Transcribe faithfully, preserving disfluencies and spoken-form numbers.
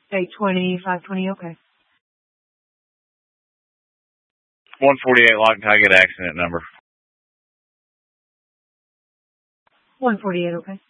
eight twenty, five twenty, okay. one forty-eight Loctite, get accident number. one forty-eight, okay.